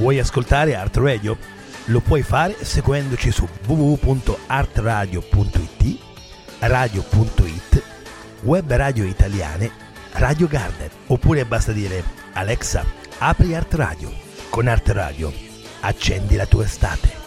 Vuoi ascoltare Art Radio? Lo puoi fare seguendoci su www.artradio.it, radio.it, web radio italiane, Radio Garden, oppure basta dire Alexa, apri Art Radio. Con Art Radio accendi la tua estate.